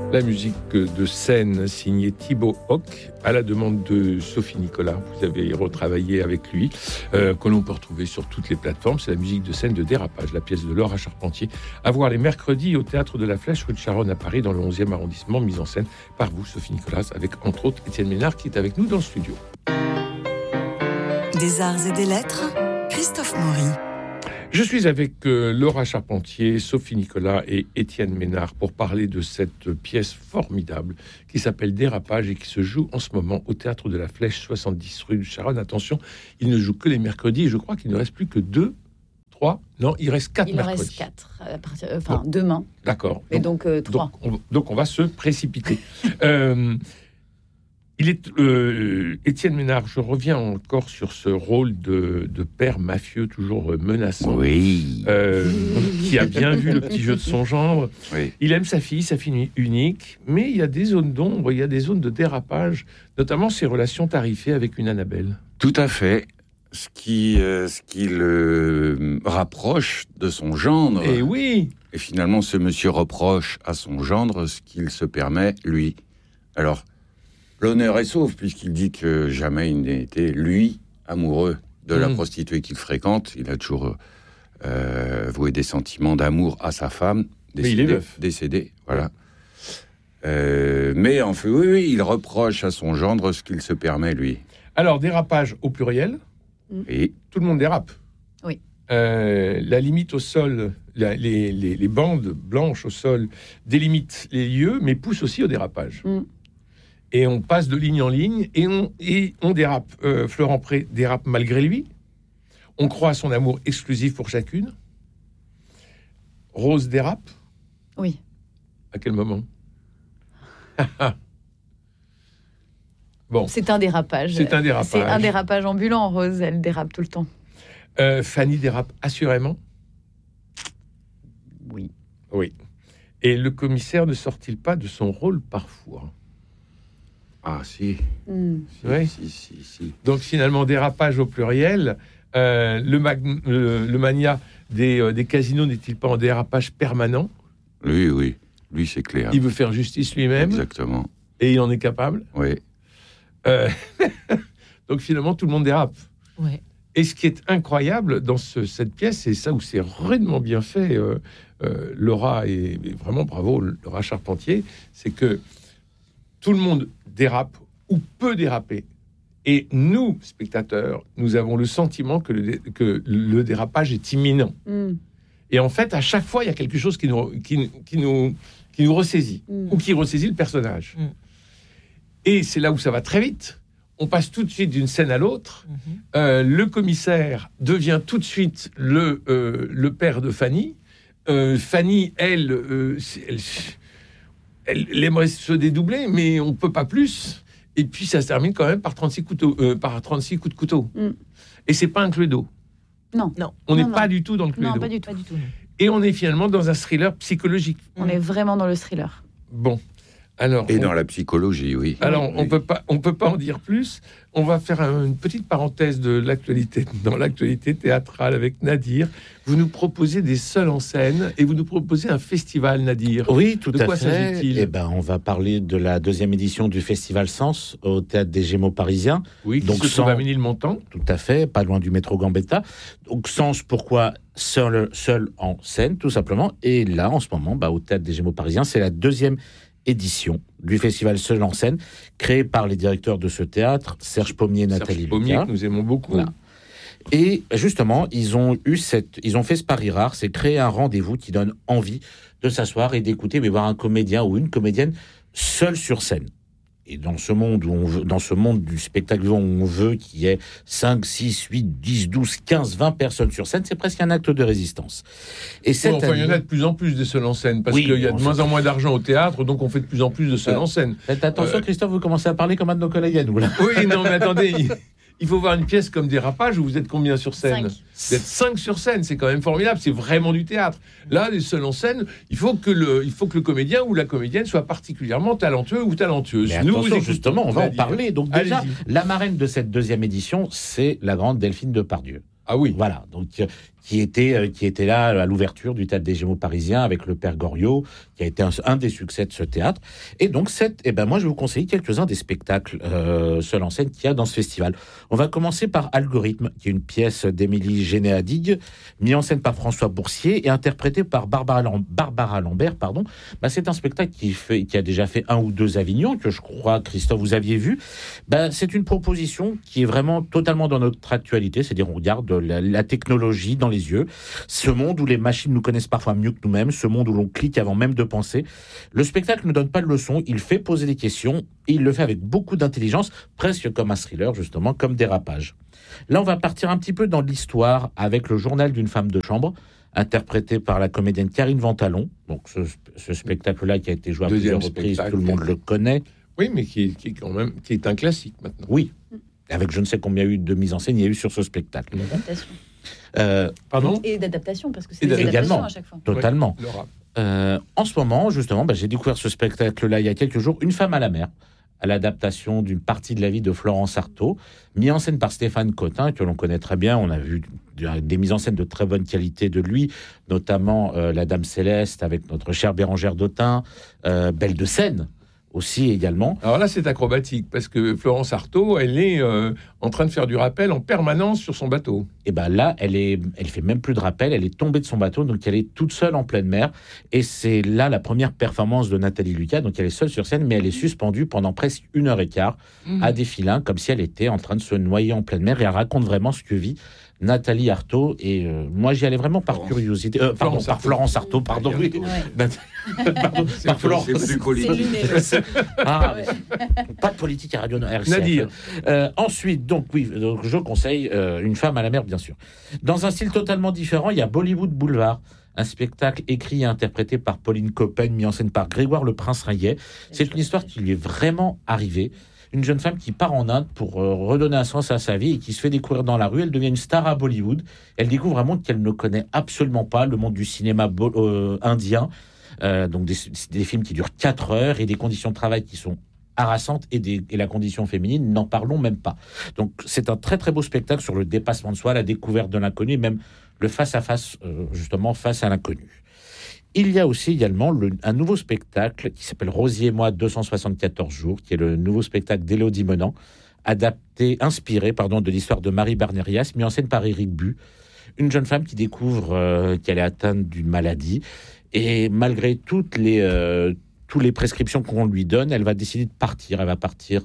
La musique de scène signée Thibaut Hoc à la demande de Sophie Nicolas. Vous avez retravaillé avec lui, que l'on peut retrouver sur toutes les plateformes. C'est la musique de scène de Dérapage, la pièce de Laura Charpentier, à voir les mercredis au Théâtre de la Flèche, rue de Charonne à Paris, dans le 11e arrondissement, mise en scène par vous, Sophie Nicolas, avec entre autres Étienne Ménard qui est avec nous dans le studio. Des arts et des lettres, Christophe Maury. Je suis avec Laura Charpentier, Sophie Nicolas et Étienne Ménard pour parler de cette pièce formidable qui s'appelle Dérapage et qui se joue en ce moment au Théâtre de la Flèche, 70 rue de Charonne. Attention, il ne joue que les mercredis et je crois qu'il ne reste plus que 2, 3, non, il reste 4 mercredis. Il reste 4, demain. D'accord. Et donc 3. Donc on va se précipiter. Il est Étienne Ménard, je reviens encore sur ce rôle de père mafieux toujours menaçant, oui, qui a bien vu le petit jeu de son gendre. Oui. Il aime sa fille unique, mais il y a des zones d'ombre, il y a des zones de dérapage, notamment ses relations tarifées avec une Annabelle. Tout à fait. Ce qui le rapproche de son gendre. Et oui. Et finalement, ce monsieur reproche à son gendre ce qu'il se permet, lui. Alors, l'honneur est sauf, puisqu'il dit que jamais il n'a été, lui, amoureux de la prostituée qu'il fréquente. Il a toujours voué des sentiments d'amour à sa femme, décédée, voilà. Mais en fait, oui, il reproche à son gendre ce qu'il se permet, lui. Alors, dérapage au pluriel. Et tout le monde dérape. Oui. La limite au sol, les bandes blanches au sol délimitent les lieux, mais poussent aussi au dérapage. Et on passe de ligne en ligne et on dérape. Florent Pré dérape malgré lui. On croit à son amour exclusif pour chacune. Rose dérape. Oui. À quel moment? Bon. C'est un dérapage. C'est un dérapage. C'est un dérapage ambulant, Rose. Elle dérape tout le temps. Fanny dérape assurément. Oui. Oui. Et le commissaire ne sort-il pas de son rôle parfois? Ah, si. Oui. Si. Donc, finalement, dérapage au pluriel. Le mania des casinos n'est-il pas en dérapage permanent? Oui. Lui, c'est clair. Il veut faire justice lui-même. Exactement. Et il en est capable. Oui. Donc, finalement, tout le monde dérape. Ouais. Et ce qui est incroyable dans cette pièce, c'est ça où c'est rudement bien fait, Laura, et vraiment bravo, Laura Charpentier, c'est que tout le monde dérape ou peut déraper. Et nous, spectateurs, nous avons le sentiment que le dérapage est imminent. Et en fait, à chaque fois, il y a quelque chose qui nous ressaisit, ou qui ressaisit le personnage. Et c'est là où ça va très vite. On passe tout de suite d'une scène à l'autre. Le commissaire devient tout de suite le père de Fanny. Fanny, elle aimerait se dédoubler, mais on ne peut pas plus. Et puis, ça se termine quand même par 36 coups de couteau. Et c'est pas un Cluedo. Non. On n'est pas du tout dans le Cluedo. Non, pas du tout. Et on est finalement dans un thriller psychologique. On est vraiment dans le thriller. Bon. Alors, dans la psychologie, oui. Alors, oui. on peut pas en dire plus. On va faire une petite parenthèse de l'actualité, dans l'actualité théâtrale avec Nadir. Vous nous proposez des seuls en scène et vous nous proposez un festival, Nadir. Oui, tout à fait. De quoi s'agit-il ? On va parler de la 2e édition du Festival Sens au Théâtre des Gémeaux parisiens. Oui, donc qui se trouve à Ménilmontant. Tout à fait, pas loin du métro Gambetta. Donc Sens, pourquoi seul en scène, tout simplement. Et là, en ce moment, au Théâtre des Gémeaux parisiens, c'est la 2e édition du festival Seul en scène, créé par les directeurs de ce théâtre, Serge Pommier et Nathalie Pommier, que nous aimons beaucoup. Voilà. Et justement, ils ont fait ce pari rare, c'est créer un rendez-vous qui donne envie de s'asseoir et d'écouter, mais voir un comédien ou une comédienne seul sur scène. Et dans ce monde du spectacle où on veut qu'il y ait 5, 6, 8, 10, 12, 15, 20 personnes sur scène, c'est presque un acte de résistance. Et il y en a de plus en plus des seuls en scène, parce qu'il y a de moins en moins d'argent au théâtre, donc on fait de plus en plus de seuls en scène. Faites attention, Christophe, vous commencez à parler comme un de nos collègues à nous, là. Oui, non, mais attendez... Il faut voir une pièce comme Dérapage où vous êtes combien sur scène ? 5. Vous êtes 5 sur scène, c'est quand même formidable, c'est vraiment du théâtre. Là, les seuls en scène, il faut que le comédien ou la comédienne soit particulièrement talentueux ou talentueuse. Mais attention, justement, on va en parler. Donc déjà, allez-y. la marraine de cette 2e édition, c'est la grande Delphine Depardieu. Ah oui. Voilà, donc qui était là à l'ouverture du Théâtre des Gémeaux parisien avec le Père Goriot, qui a été un des succès de ce théâtre. Et donc, moi, je vais vous conseiller quelques-uns des spectacles seuls en scène qu'il y a dans ce festival. On va commencer par Algorithme, qui est une pièce d'Émilie Géné-Hadig, mise en scène par François Boursier et interprétée par Barbara Lambert. C'est un spectacle qui a déjà fait 1 ou 2 Avignon, que je crois, Christophe, vous aviez vu. C'est une proposition qui est vraiment totalement dans notre actualité, c'est-à-dire on regarde la technologie dans les yeux, ce monde où les machines nous connaissent parfois mieux que nous-mêmes, ce monde où l'on clique avant même de penser. Le spectacle ne donne pas de leçons, il fait poser des questions, et il le fait avec beaucoup d'intelligence, presque comme un thriller, justement, comme Dérapage. Là, on va partir un petit peu dans l'histoire avec le journal d'une femme de chambre, interprété par la comédienne Karine Ventalon. Donc ce spectacle-là qui a été joué à plusieurs reprises, tout le monde le connaît. Oui, mais qui est un classique maintenant. Oui, avec je ne sais combien il y a eu de mise en scène, il y a eu sur ce spectacle. D'adaptation. Pardon ? Et d'adaptation, parce que c'est Et des adaptations également, à chaque fois. totalement. Oui, Laura. En ce moment, justement, j'ai découvert ce spectacle-là il y a quelques jours, Une femme à la mer, à l'adaptation d'une partie de la vie de Florence Artaud, mis en scène par Stéphane Cotin, que l'on connaît très bien. On a vu des mises en scène de très bonne qualité de lui, notamment La Dame Céleste avec notre chère Bérangère Dautin, Belle de Seine aussi également. Alors là, c'est acrobatique, parce que Florence Artaud, elle est en train de faire du rappel en permanence sur son bateau. Et là, elle fait même plus de rappel, elle est tombée de son bateau, donc elle est toute seule en pleine mer. Et c'est là la première performance de Nathalie Lucas, donc elle est seule sur scène, mais elle est suspendue pendant presque 1h15 à des filins, comme si elle était en train de se noyer en pleine mer, et elle raconte vraiment ce que vit Nathalie Artaud. Et moi, j'y allais vraiment par curiosité. Par Florence Artaud, pardon. Oui. Ouais. Pardon, par Florence. C'est plus politique. Pas de politique à Radio RCF. Nadir. Ensuite, donc je conseille Une femme à la mer, bien sûr. Dans un style totalement différent, il y a Bollywood Boulevard, un spectacle écrit et interprété par Pauline Coppen, mis en scène par Grégoire Le Prince-Ringuet. C'est une histoire qui lui est vraiment arrivée. Une jeune femme qui part en Inde pour redonner un sens à sa vie et qui se fait découvrir dans la rue. Elle devient une star à Bollywood. Elle découvre un monde qu'elle ne connaît absolument pas, le monde du cinéma indien. Donc des films qui durent 4 heures et des conditions de travail qui sont harassantes et la condition féminine, n'en parlons même pas. Donc c'est un très très beau spectacle sur le dépassement de soi, la découverte de l'inconnu et même le face-à-face, justement face à l'inconnu. Il y a aussi également un nouveau spectacle qui s'appelle Rosier et moi 274 jours, qui est le nouveau spectacle d'Élodie Menant, inspiré de l'histoire de Marie Barnérias, mis en scène par Éric Bu, une jeune femme qui découvre qu'elle est atteinte d'une maladie, et malgré toutes les prescriptions qu'on lui donne, elle va décider de partir. Elle va partir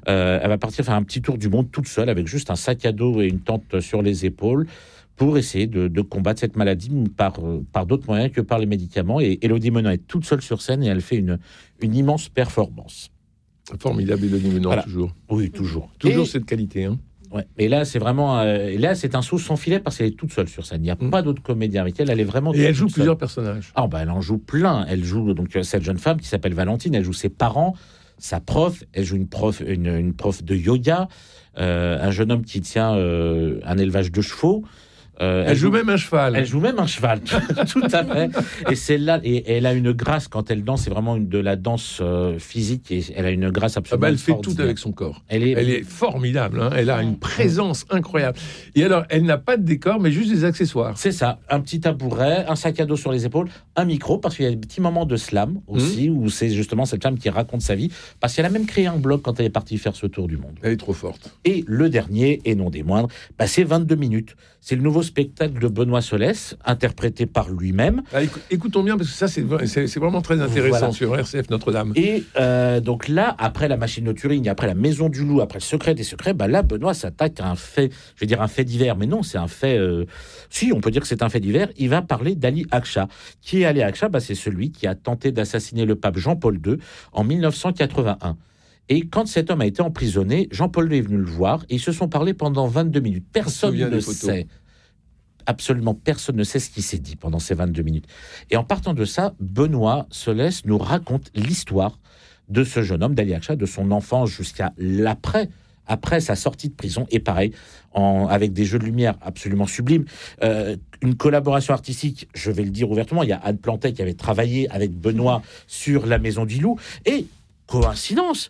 faire un petit tour du monde toute seule, avec juste un sac à dos et une tente sur les épaules, pour essayer de combattre cette maladie par d'autres moyens que par les médicaments. Et Élodie Menant est toute seule sur scène et elle fait une immense performance. Formidable, Élodie Menant, Voilà. toujours. Oui, toujours. Toujours Et- cette qualité. Hein. Ouais. Et là, c'est vraiment... c'est un saut sans filet parce qu'elle est toute seule sur scène. Il n'y a pas d'autres comédiens avec elle. Elle est vraiment Et elle joue toute seule. plusieurs personnages. Elle en joue plein. Elle joue donc cette jeune femme qui s'appelle Valentine. Elle joue ses parents, sa prof. Elle joue une prof de yoga, un jeune homme qui tient un élevage de chevaux. Elle joue même un cheval. Elle joue même un cheval, tout à fait. Et c'est là, et elle a une grâce quand elle danse. C'est vraiment de la danse physique. Et elle a une grâce absolument. Elle fait tout extraordinaire. avec son corps. Elle est formidable. Hein. Elle a une présence incroyable. Et alors, elle n'a pas de décor, mais juste des accessoires. C'est ça, un petit tabouret, un sac à dos sur les épaules, un micro, parce qu'il y a des petits moments de slam aussi, où c'est justement cette femme qui raconte sa vie, parce qu'elle a même créé un blog quand elle est partie faire ce tour du monde. Elle est trop forte. Et le dernier, et non des moindres, c'est 22 minutes. C'est le nouveau spectacle de Benoît Solès, interprété par lui-même. Ah, écoutons bien, parce que ça, c'est vraiment très intéressant Voilà. sur RCF Notre-Dame. Et donc là, après la machine de Turing, après la maison du loup, après le secret des secrets, là, Benoît s'attaque à un fait divers, mais non, c'est un fait... si, on peut dire que c'est un fait divers. Il va parler d'Ali Akcha. Qui est Ali Akcha ? C'est celui qui a tenté d'assassiner le pape Jean-Paul II en 1981. Et quand cet homme a été emprisonné, Jean-Paul II est venu le voir et ils se sont parlé pendant 22 minutes. Personne ne sait. Absolument personne ne sait ce qui s'est dit pendant ces 22 minutes. Et en partant de ça, Benoît Solès nous raconte l'histoire de ce jeune homme, d'Ali Akcha, de son enfance jusqu'à après sa sortie de prison. Et pareil, avec des jeux de lumière absolument sublimes. Une collaboration artistique, je vais le dire ouvertement, il y a Anne Plantet qui avait travaillé avec Benoît sur La Maison du Loup. Et coïncidence,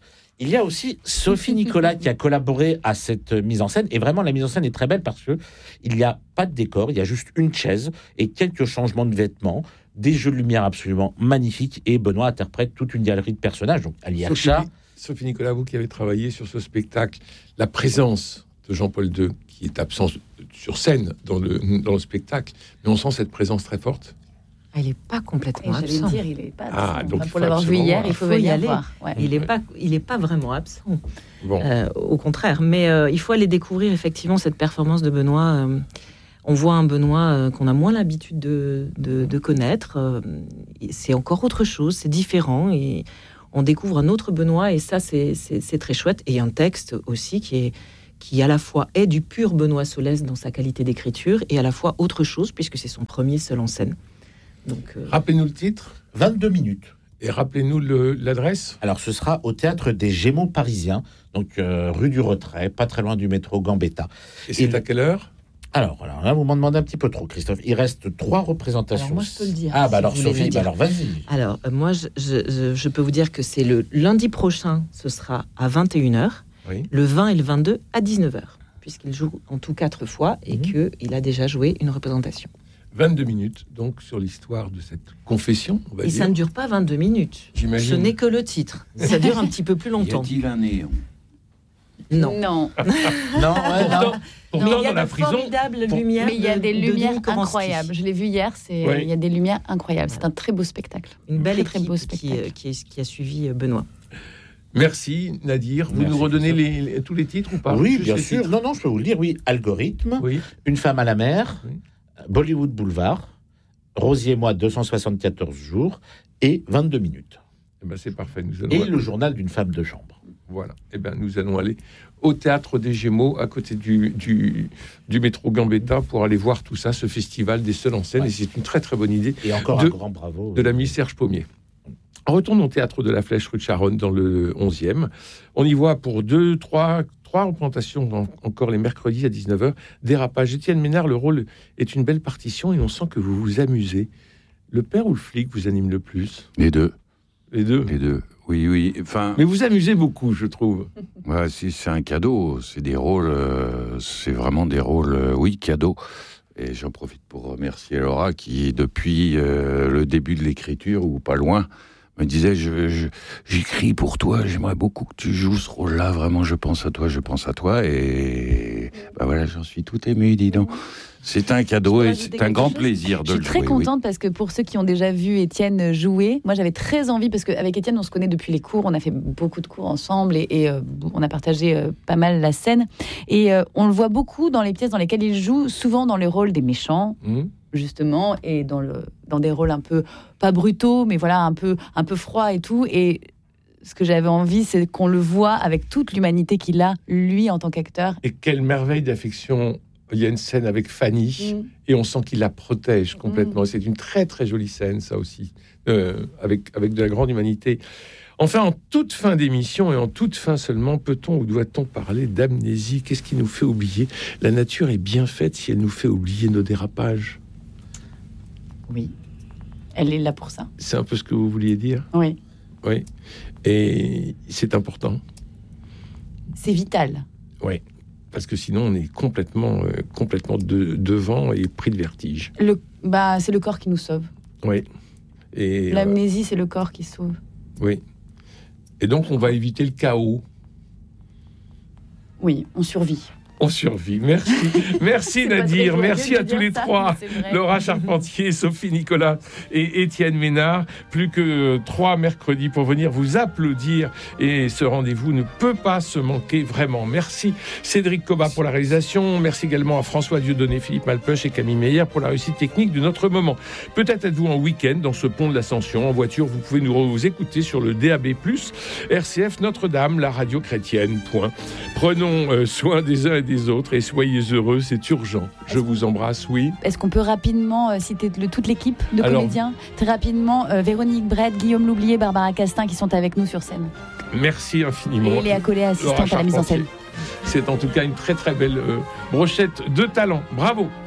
Il y a aussi Sophie Nicolas qui a collaboré à cette mise en scène. Et vraiment, la mise en scène est très belle parce que il n'y a pas de décor, il y a juste une chaise et quelques changements de vêtements, des jeux de lumière absolument magnifiques. Et Benoît interprète toute une galerie de personnages. Donc, Ali Archa. Sophie Nicolas, vous qui avez travaillé sur ce spectacle, la présence de Jean-Paul II, qui est absent sur scène dans le spectacle, mais on sent cette présence très forte. Il n'est pas complètement J'allais absent. dire, il est pas. Donc il faut pour l'avoir vu absolument hier, il faut y y aller. voir. Ouais. Il n'est pas vraiment absent. Bon. Au contraire. Mais il faut aller découvrir effectivement cette performance de Benoît. On voit un Benoît qu'on a moins l'habitude de connaître. C'est encore autre chose, c'est différent. Et on découvre un autre Benoît. Et ça, c'est très chouette. Et un texte aussi qui à la fois est du pur Benoît Solès dans sa qualité d'écriture et à la fois autre chose, puisque c'est son premier seul en scène. Donc, Rappelez-nous le titre 22 minutes. et rappelez-nous l'adresse. Alors, ce sera au Théâtre des Gémeaux parisiens, donc rue du Retrait, pas très loin du métro Gambetta. Et c'est Et à quelle heure? Alors là, vous m'en demandez un petit peu trop, Christophe. Il reste 3 représentations. Alors, moi, je peux le dire, Ah, si bah alors, vous voulez Sophie, le dire. alors vas-y. alors, moi, je peux vous dire que c'est le lundi prochain, ce sera à 21h, Oui. le 20 et le 22 à 19h, puisqu'il joue en tout 4 fois et Mhm. qu'il a déjà joué une représentation. 22 minutes, donc, sur l'histoire de cette confession, on va Et dire. ça ne dure pas 22 minutes. J'imagine. Ce n'est que le titre. Ça dure un petit peu plus Y longtemps. a-t-il un néon? Non. Non. Non, ouais, non. Pourtant, Mais il y a dans la de prison, formidables lumières. Mais il y a des de lumières Denis Koransky. incroyables. Je l'ai vu hier. Oui. Il y a des lumières incroyables. C'est un très beau spectacle. Une belle Très, très équipe beau spectacle. qui a suivi Benoît. merci Nadir. Vous Merci, nous redonnez Christophe. tous les titres ou pas? Oui, Juste bien les sûr. titres. Non, non, je peux vous le dire. Oui, Algorithme, Oui. Une femme à la mer, Oui. Bollywood Boulevard, Rosier et moi, 274 jours et 22 minutes. Eh ben, c'est parfait. Nous allons Et le journal d'une femme de chambre. Voilà. Eh ben, nous allons aller au Théâtre des Gémeaux, à côté du métro Gambetta, pour aller voir tout ça, ce festival des seuls en scène. Ouais. Et c'est une très très bonne idée Et encore De- un grand bravo. de l'ami Serge Pommier. On retourne au Théâtre de la Flèche, rue de Charonne, dans le 11e. On y voit pour 3 représentations, encore les mercredis à 19h, Dérapage. Étienne Ménard, le rôle est une belle partition et on sent que vous vous amusez. Le père ou le flic vous anime le plus? Les deux. Les deux. Les deux. Oui, oui. Enfin, Mais vous amusez beaucoup, je trouve. ouais, si c'est un cadeau, c'est des rôles, c'est vraiment des rôles, oui, cadeaux. Et j'en profite pour remercier Laura qui, depuis le début de l'écriture, ou pas loin, me disait j'écris pour toi, j'aimerais beaucoup que tu joues ce rôle-là, vraiment, je pense à toi. Et bah voilà, j'en suis tout ému, dis donc. C'est un cadeau Je peux et rajouter c'est un quelque grand chose plaisir de Je suis le très jouer. contente parce que pour ceux qui ont déjà vu Étienne jouer, moi j'avais très envie, parce qu'avec Étienne on se connaît depuis les cours, on a fait beaucoup de cours ensemble et on a partagé pas mal la scène. Et on le voit beaucoup dans les pièces dans lesquelles il joue, souvent dans le rôle des méchants, justement, et dans des rôles un peu, pas brutaux, mais voilà, un peu froids et tout. Et ce que j'avais envie, c'est qu'on le voit avec toute l'humanité qu'il a, lui, en tant qu'acteur. Et quelle merveille d'affection. Il y a une scène avec Fanny et on sent qu'il la protège complètement. C'est une très très jolie scène, ça aussi, avec de la grande humanité. Enfin, en toute fin d'émission et en toute fin seulement, peut-on ou doit-on parler d'amnésie? Qu'est-ce qui nous fait oublier? La nature est bien faite si elle nous fait oublier nos dérapages. Oui, elle est là pour ça. C'est un peu ce que vous vouliez dire? Oui, Oui. Et c'est important. c'est vital. Oui. Parce que sinon, on est complètement devant et pris de vertige. C'est le corps qui nous sauve. Oui. Et L'amnésie, c'est le corps qui sauve. oui. Et donc, on va éviter le chaos. Oui, on survit. On survit. Merci. Merci C'est pas Nadir. très Merci joyeux à de tous dire les ça, trois. mais c'est vrai. Laura Charpentier, Sophie Nicolas et Étienne Ménard. Plus que 3 mercredis pour venir vous applaudir. Et ce rendez-vous ne peut pas se manquer vraiment. Merci Cédric Cobat pour la réalisation. Merci également à François Dieudonné, Philippe Malpeuch et Camille Meyer pour la réussite technique de notre moment. Peut-être êtes-vous en week-end dans ce pont de l'Ascension. En voiture, vous pouvez nous écouter sur le DAB+, RCF Notre-Dame, la radio chrétienne. Point. Prenons soin des uns et des autres et soyez heureux, c'est urgent. Je vous embrasse, oui. Est-ce qu'on peut rapidement citer toute l'équipe de Alors, comédiens? Très rapidement, Véronique Brett, Guillaume Loublier, Barbara Castin qui sont avec nous sur scène. Merci infiniment. Et Léa Collet, assistante Laura à la mise en scène. Charpentier. C'est en tout cas une très très belle brochette de talent. Bravo.